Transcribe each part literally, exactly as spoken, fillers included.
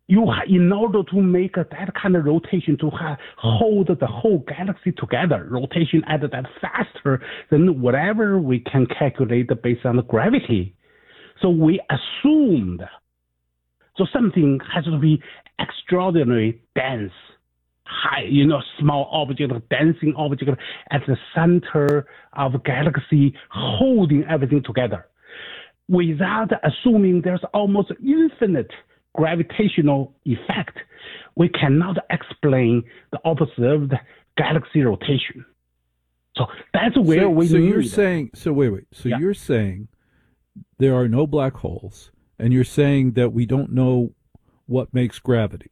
you in order to make that kind of rotation to hold the whole galaxy together, rotation at that faster than whatever we can calculate based on the gravity. So we assumed, so something has to be extraordinarily dense, high, you know, small object, dancing object at the center of the galaxy, holding everything together, without assuming there's almost infinite gravitational effect. We cannot explain the observed galaxy rotation. So that's where so, we so need. you're saying, so wait, wait. So yeah. you're saying there are no black holes, and you're saying that we don't know what makes gravity.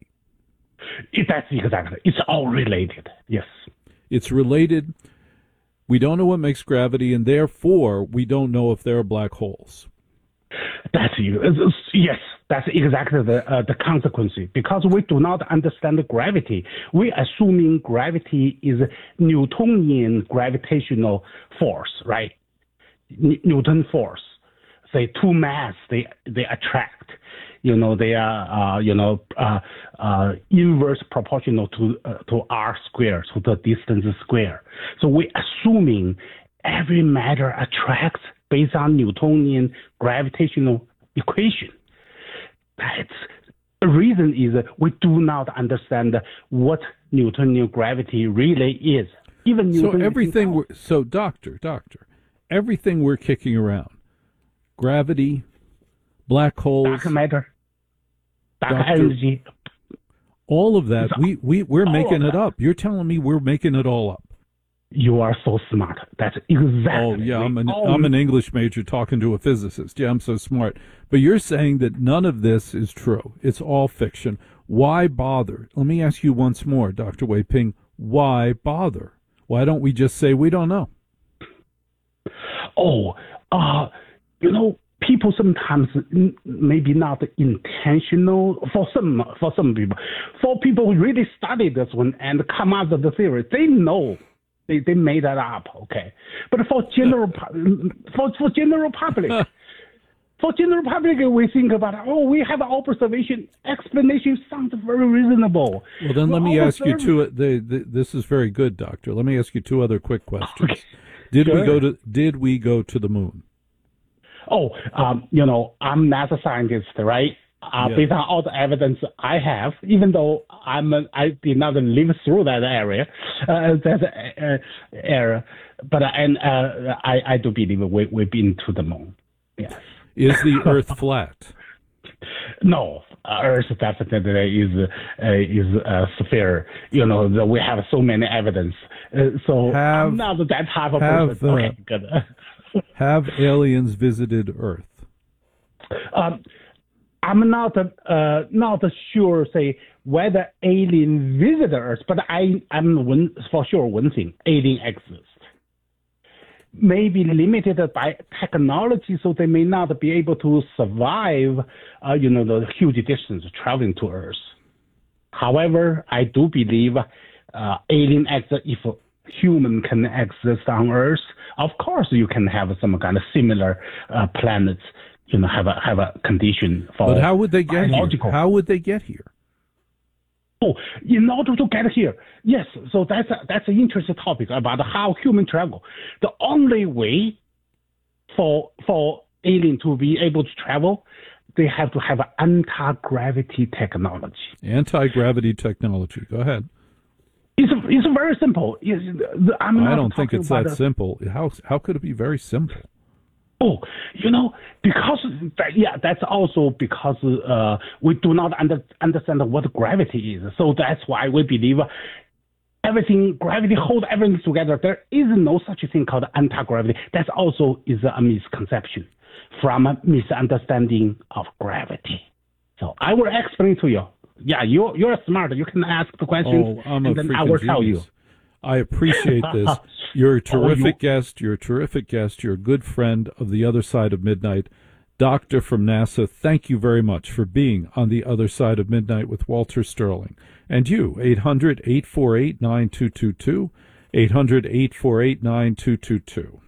It, that's exactly. It's all related. Yes. It's related. We don't know what makes gravity, and therefore we don't know if there are black holes. That's yes. That's exactly the uh, the consequence. Because we do not understand the gravity, we assuming gravity is Newtonian gravitational force, right? N- Newton force. Say two mass, they they attract. You know, they are uh, you know uh, uh, inverse proportional to uh, to r squared, to the distance square. So we assuming every matter attracts based on Newtonian gravitational equation. That's the reason is we do not understand what Newtonian gravity really is. Even Newton so everything. We're, so doctor, doctor, everything we're kicking around, gravity, black holes, dark matter, dark doctor, energy, all of that. We we we're making it that. up. You're telling me we're making it all up. You are so smart. That's exactly. Oh yeah, I'm an all... I'm an English major talking to a physicist. Yeah, I'm so smart. But you're saying that none of this is true. It's all fiction. Why bother? Let me ask you once more, Doctor Wei Ping. Why bother? Why don't we just say we don't know? Oh, uh, you know, people sometimes maybe not intentional for some for some people. For people who really study this one and come up with the theory, they know. They they made that up, okay. But for general for for general public, for general public, we think about oh, we have an observation explanation sounds very reasonable. Well, then let We're me ask you observing. two. The, the, this is very good, Doctor. Let me ask you two other quick questions. Okay. Did Sure. we go to Did we go to the moon? Oh, um, you know, I'm not a scientist, right? Uh, Yeah. Based on all the evidence I have, even though I'm a, I did not live through that area, uh, that uh, era, but uh, and uh, I I do believe we we've been to the moon. Yes. Is the Earth flat? No, uh, Earth definitely is uh, is a sphere. You know, the, we have so many evidence. Uh, so Have- I'm not that type of have, person. uh, Okay, good. Have aliens visited Earth? um, I'm not uh, not sure, say, whether alien visit Earth, but I, I'm one, for sure one thing, alien exists. Maybe limited by technology, so they may not be able to survive, uh, you know, the huge distance traveling to Earth. However, I do believe uh, alien exists if human can exist on Earth. Of course, you can have some kind of similar uh, planets. You know, have a have a condition for. But how would they get biological. here? How would they get here? Oh, in order to get here, yes. So that's a, that's an interesting topic about how human travel. The only way for for alien to be able to travel, they have to have anti-gravity technology. Anti-gravity technology. Go ahead. It's it's very simple. It's, I'm not I don't think talking it's about that the- simple. How how could it be very simple? Oh, you know, because that, yeah, that's also because uh, we do not under, understand what gravity is. So that's why we believe everything gravity holds everything together. There is no such thing called anti-gravity. That also is a misconception from a misunderstanding of gravity. So I will explain to you. Yeah, you're you're smart. You can ask the questions, Oh, I'm a and then I freaking will tell you. genius. I appreciate this. You're a terrific Oh, you- guest. You're a terrific guest. You're a good friend of the other side of midnight. Doctor from NASA, thank you very much for being on the other side of midnight with Walter Sterling. And you, eight hundred, eight four eight, nine two two two, eight hundred, eight four eight, nine two two two.